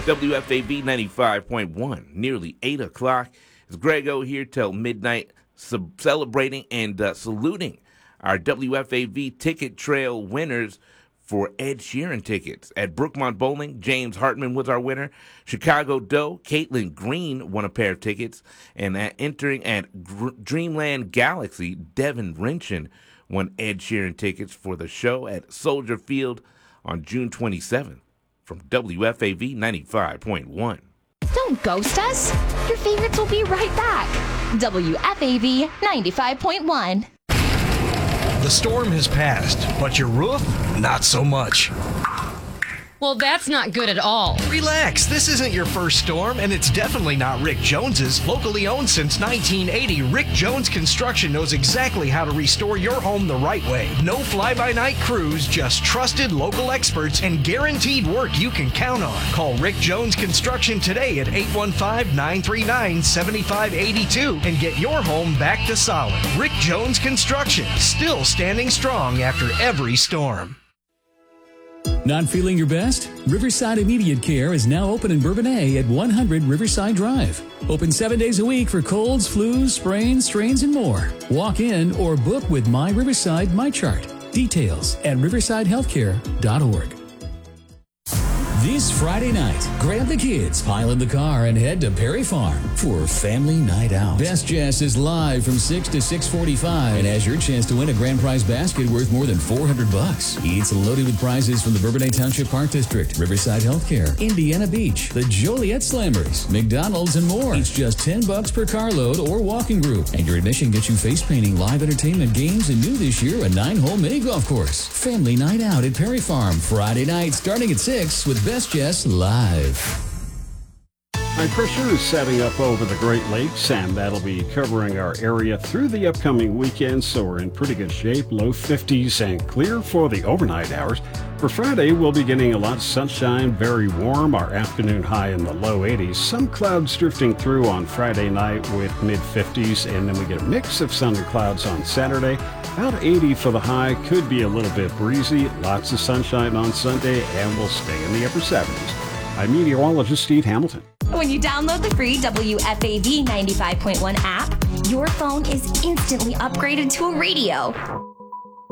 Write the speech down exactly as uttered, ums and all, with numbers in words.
W F A V ninety-five point one, nearly eight o'clock. It's Grego here till midnight, sub- celebrating and uh, saluting our W F A V Ticket Trail winners for Ed Sheeran tickets. At Brookmont Bowling, James Hartman was our winner. Chicago Doe, Caitlin Green won a pair of tickets. And at entering at Gr- Dreamland Galaxy, Devin Rinchin won Ed Sheeran tickets for the show at Soldier Field on June twenty-seventh. From W F A V ninety-five point one. Don't ghost us. Your favorites will be right back. W F A V ninety-five point one. The storm has passed, but your roof, not so much. Well, that's not good at all. Relax, this isn't your first storm, and it's definitely not Rick Jones's. Locally owned since nineteen eighty, Rick Jones Construction knows exactly how to restore your home the right way. No fly-by-night crews, just trusted local experts and guaranteed work you can count on. Call Rick Jones Construction today at eight one five, nine three nine, seven five eight two and get your home back to solid. Rick Jones Construction, still standing strong after every storm. Not feeling your best? Riverside Immediate Care is now open in Bourbonnais at one hundred Riverside Drive. Open seven days a week for colds, flus, sprains, strains, and more. Walk in or book with My Riverside MyChart. Details at riverside healthcare dot org. This Friday night, grab the kids, pile in the car, and head to Perry Farm for Family Night Out. Best Jess is live from six to six forty-five and has your chance to win a grand prize basket worth more than four hundred bucks. It's loaded with prizes from the Bourbonnais Township Park District, Riverside Healthcare, Indiana Beach, the Joliet Slammers, McDonald's, and more. It's just ten bucks per carload or walking group, and your admission gets you face painting, live entertainment, games, and new this year, a nine-hole mini golf course. Family Night Out at Perry Farm, Friday night starting at six with Best Jess live. High pressure is setting up over the Great Lakes, and that'll be covering our area through the upcoming weekend, so we're in pretty good shape. Low fifties and clear for the overnight hours. For Friday, we'll be getting a lot of sunshine, very warm, our afternoon high in the low eighties. Some clouds drifting through on Friday night with mid fifties, and then we get a mix of sun and clouds on Saturday. About eighty for the high, could be a little bit breezy. Lots of sunshine on Sunday, and we'll stay in the upper seventies. I'm meteorologist Steve Hamilton. When you download the free W F A V ninety-five point one app, your phone is instantly upgraded to a radio.